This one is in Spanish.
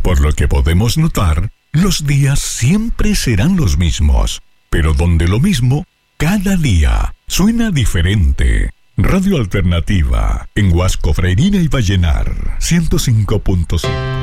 Por lo que podemos notar, los días siempre serán los mismos, pero donde lo mismo, cada día suena diferente. Radio Alternativa, en Huasco, Freirina y Vallenar, 105.5.